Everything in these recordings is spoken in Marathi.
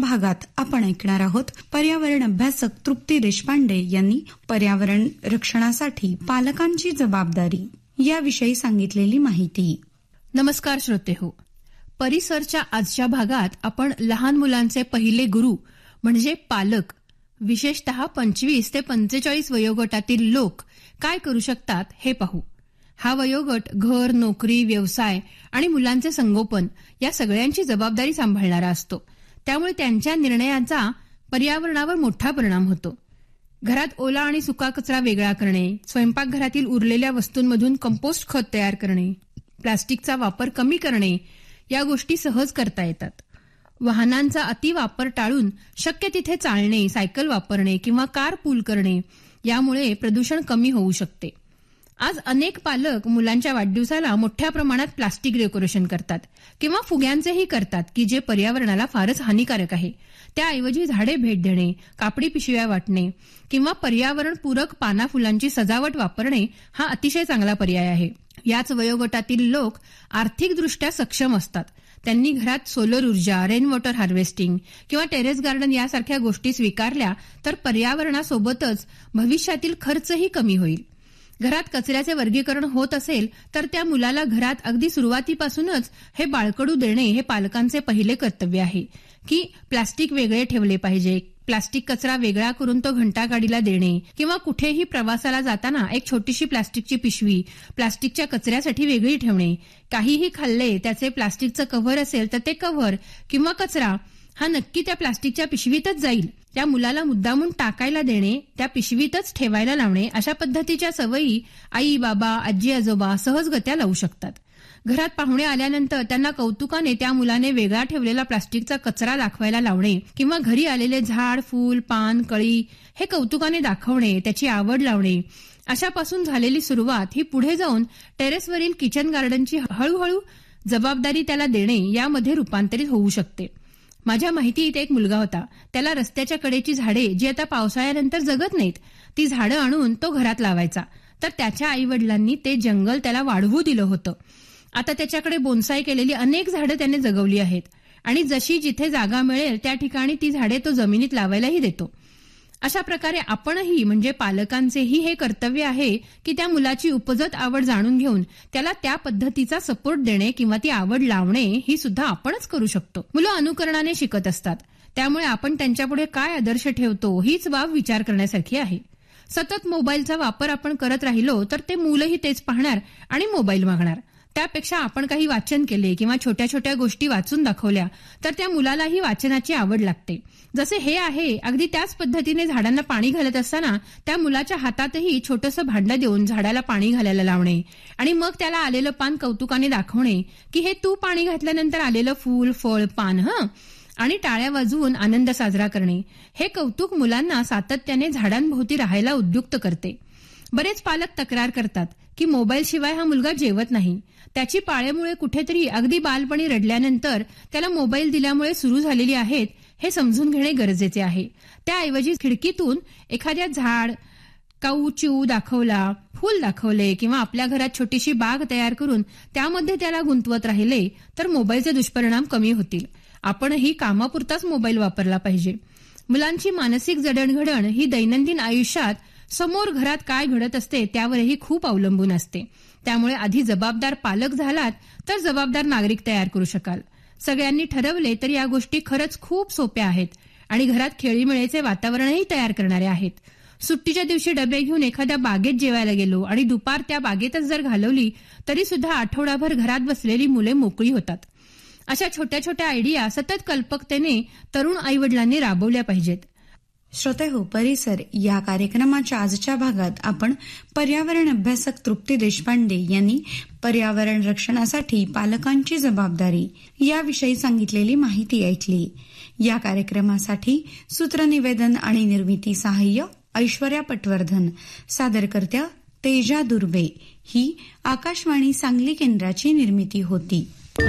भागात आपण ऐकणार आहोत पर्यावरण अभ्यासक तृप्ती देशपांडे यांनी पर्यावरण रक्षणासाठी पालकांची जबाबदारी याविषयी सांगितलेली माहिती. नमस्कार श्रोतेहो. परिसरच्या आजच्या भागात आपण लहान मुलांचे पहिले गुरु म्हणजे पालक, विशेषतः 25 ते 45 वयोगटातील लोक काय करू शकतात हे पाहू. हा वयोगट घर, नोकरी, व्यवसाय आणि मुलांचे संगोपन या सगळ्यांची जबाबदारी सांभाळणारा असतो. त्यामुळे त्यांच्या निर्णयांचा पर्यावरणावर मोठा परिणाम होतो. घरात ओला आणि सुका कचरा वेगळा करणे, स्वयंपाकघरातील उरलेल्या वस्तूंमधून कंपोस्ट खत तयार करणे, प्लास्टिकचा वापर कमी करणे या गोष्टी सहज करता येतात. वाहनांचा अतिवापर टाळून शक्य तिथे चालणे, सायकल वापरणे किंवा कार पूल करणे यामुळे प्रदूषण कमी होऊ शकते. आज अनेक पालक मुलांच्या वाढदिवसाला मोठ्या प्रमाणात प्लास्टिक डेकोरेशन करतात किंवा फुग्यांचेही करतात की जे पर्यावरणाला फारच हानिकारक आहे. त्याऐवजी झाडे भेट देणे, कापडी पिशव्या वाटणे किंवा पर्यावरणपूरक पाना फुलांची सजावट वापरणे हा अतिशय चांगला पर्याय आहे. याच वयोगटातील लोक आर्थिकदृष्ट्या सक्षम असतात. त्यांनी घरात सोलर ऊर्जा, रेन वॉटर हार्वेस्टिंग किंवा टेरेस गार्डन यासारख्या गोष्टी स्वीकारल्या तर पर्यावरणासोबतच भविष्यातील खर्चही कमी होईल. घरात कचऱ्याचे वर्गीकरण होत असेल तर त्या मुलाला घरात अगदी सुरुवातीपासूनच हे बाळकडू देणे हे पालकांचे पहिले कर्तव्य आहे की प्लास्टिक वेगळे ठेवले पाहिजे, प्लास्टिक कचरा वेगळा करून तो घंटागाडीला देणे किंवा कुठेही प्रवासाला जाताना एक छोटीशी प्लास्टिकची पिशवी प्लास्टिकच्या कचऱ्यासाठी वेगळी ठेवणे. काहीही खाल्ले त्याचे प्लास्टिकचं कव्हर असेल तर ते कव्हर किंवा कचरा हा नक्की त्या प्लास्टिकच्या पिशवीतच जाईल. त्या मुलाला मुद्दामून टाकायला देणे, त्या पिशवीतच ठेवायला लावणे अशा पद्धतीच्या सवयी आई, बाबा, आजी, आजोबा सहजगत्या लावू शकतात. घरात पाहुणे आल्यानंतर त्यांना कौतुकाने त्या मुलाने वेगळा ठेवलेला प्लास्टिकचा कचरा दाखवायला लावणे किंवा घरी आलेले झाड, फूल, पान, कळी हे कौतुकाने दाखवणे, त्याची आवड लावणे अशापासून झालेली सुरुवात ही पुढे जाऊन टेरेसवरील किचन गार्डनची हळूहळू जबाबदारी त्याला देणे यामध्ये रूपांतरित होऊ शकते. माझ्या माहितीत एक मुलगा होता. त्याला रस्त्याच्या कडेची झाडे जी आता पावसाळ्यानंतर जगत नाहीत ती झाडं आणून तो घरात लावायचा. तर त्याच्या आईवडिलांनी ते जंगल त्याला वाढवू दिलं होतं. आता त्याच्याकडे बोन्साय केलेली अनेक झाडं त्याने जगवली आहेत आणि जशी जिथे जागा मिळेल त्या ठिकाणी ती झाडे तो जमिनीत लावायलाही देतो. अशा प्रकारे आपणही म्हणजे पालकांचेही हे कर्तव्य आहे की त्या मुलाची उपजत आवड जाणून घेऊन त्याला त्या पद्धतीचा सपोर्ट देणे किंवा ती आवड लावणे ही सुद्धा आपणच करू शकतो. मुलं अनुकरणाने शिकत असतात. त्यामुळे आपण त्यांच्यापुढे काय आदर्श ठेवतो हीच बाब विचार करण्यासारखी आहे. सतत मोबाईलचा वापर आपण करत राहिलो तर ते मुलंही तेच पाहणार आणि मोबाईल मागणार. त्यापेक्षा आपण काही वाचन केले किंवा छोट्या छोट्या गोष्टी वाचून दाखवल्या तर त्या मुलालाही वाचनाची आवड लागते. जसे हे आहे अगदी त्याच पद्धतीने झाडांना पाणी घालत असताना त्या मुलाच्या हातातही छोटंसं भांडं देऊन झाडाला पाणी घालायला लावणे आणि मग त्याला आलेलं पान कौतुकाने दाखवणे की हे तू पाणी घातल्यानंतर आलेलं फूल, फळ, पान आणि टाळ्या वाजवून आनंद साजरा करणे हे कौतुक मुलांना सातत्याने झाडांभोवती राहायला उद्युक्त करते. बरेच पालक तक्रार करतात की मोबाईल शिवाय हा मुलगा जेवत नाही. त्याची पाळेमुळे कुठेतरी अगदी बालपणी रडल्यानंतर त्याला मोबाईल दिल्यामुळे सुरू झालेली आहेत हे समजून घेणे गरजेचे आहे. त्याऐवजी खिडकीतून एखाद्या झाड, काऊ, चिऊ दाखवला, फूल दाखवले किंवा आपल्या घरात छोटीशी बाग तयार करून त्यामध्ये त्याला गुंतवत राहिले तर मोबाईलचे दुष्परिणाम कमी होतील. आपणही कामापुरताच मोबाईल वापरला पाहिजे. मुलांची मानसिक जडणघडण ही दैनंदिन आयुष्यात समोर घरात काय घडत असते त्यावरही खूप अवलंबून असते. त्यामुळे आधी जबाबदार पालक झालात तर जबाबदार नागरिक तयार करू शकाल. सगळ्यांनी ठरवले तर या गोष्टी खरंच खूप सोप्या आहेत आणि घरात खेळीमेळीचे वातावरणही तयार करणारे आहेत. सुट्टीच्या दिवशी डबे घेऊन एखाद्या बागेत जेवायला गेलो आणि दुपार त्या बागेतच जर घालवली तरी सुद्धा आठवडाभर घरात बसलेली मुले मोकळी होतात. अशा छोट्या छोट्या आयडिया सतत कल्पकतेने तरुण आईवडिलांनी राबवल्या पाहिजेत. श्रोतेहो, परिसर या कार्यक्रमाच्या आजच्या भागात आपण पर्यावरण अभ्यासक तृप्ती देशपांडे यांनी पर्यावरण रक्षणासाठी पालकांची जबाबदारी याविषयी सांगितलेली माहिती ऐकली. या कार्यक्रमासाठी सूत्रनिवेदन आणि निर्मिती सहाय्य ऐश्वर्या पटवर्धन, सादरकर्त्या तेजा दुर्वे. ही आकाशवाणी सांगली केंद्राची निर्मिती होती.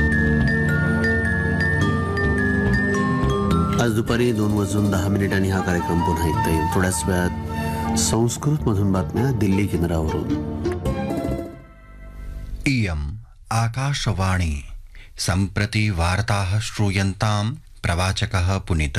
आज दुपारी 2:10 हा कार्यक्रम पुन्हा ऐकता येईल. थोड्याच वेळात संस्कृत मधून बातम्या दिल्ली केंद्रावरून. इयम् आकाशवाणी. सम्प्रति वार्ताः श्रूयन्ताम्. प्रवाचकः पुनीत